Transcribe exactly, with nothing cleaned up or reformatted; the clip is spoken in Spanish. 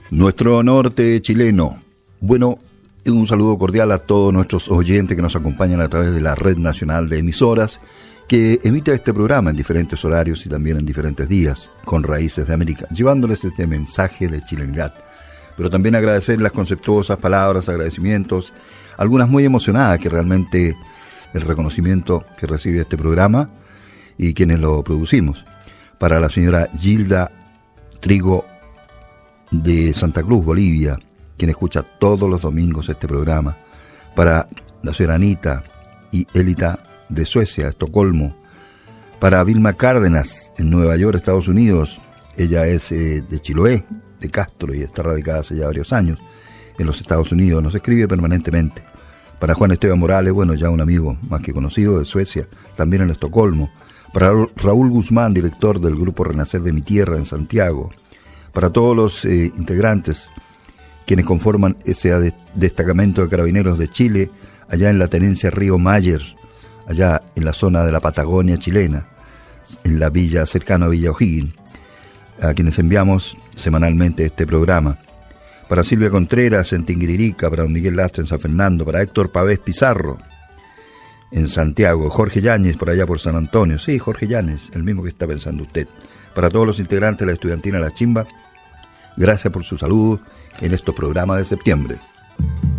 Nuestro norte chileno. Bueno, un saludo cordial a todos nuestros oyentes que nos acompañan a través de la Red Nacional de Emisoras, que emite este programa en diferentes horarios y también en diferentes días, con Raíces de América, llevándoles este mensaje de chilenidad. Pero también agradecer las conceptuosas palabras, agradecimientos, algunas muy emocionadas, que realmente el reconocimiento que recibe este programa y quienes lo producimos. Para la señora Gilda Trigo de Santa Cruz, Bolivia, quien escucha todos los domingos este programa. Para la señora Anita y Elita de Suecia, Estocolmo. Para Vilma Cárdenas en Nueva York, Estados Unidos. Ella es eh, de Chiloé, de Castro, y está radicada hace ya varios años en los Estados Unidos. Nos escribe permanentemente. Para Juan Esteban Morales, bueno, ya un amigo más que conocido de Suecia, también en Estocolmo. Para Raúl Guzmán, director del Grupo Renacer de Mi Tierra en Santiago. Para todos los eh, integrantes quienes conforman ese destacamento de carabineros de Chile, allá en la tenencia Río Mayer, allá en la zona de la Patagonia chilena, en la villa, cercana a Villa O'Higgins, a quienes enviamos semanalmente este programa. Para Silvia Contreras en Tinguiririca, para don Miguel Lastra en San Fernando, para Héctor Pavés Pizarro en Santiago, Jorge Yáñez por allá por San Antonio, sí, Jorge Yáñez, el mismo que está pensando usted. Para todos los integrantes de la Estudiantina La Chimba, gracias por su salud en estos programas de septiembre.